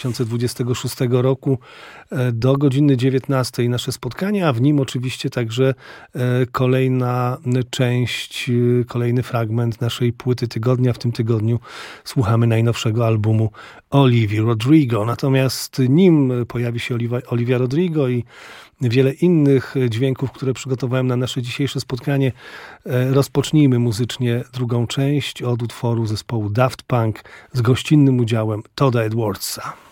2026 roku do godziny 19 nasze spotkanie, a w nim oczywiście także kolejna część, kolejny fragment naszej płyty tygodnia. W tym tygodniu słuchamy najnowszego albumu Olivii Rodrigo. Natomiast nim pojawi się Olivia Rodrigo i wiele innych dźwięków, które przygotowałem na nasze dzisiejsze spotkanie, rozpocznijmy muzycznie drugą część od utworu zespołu Daft Punk z gościnnym udziałem Todda Edwardsa.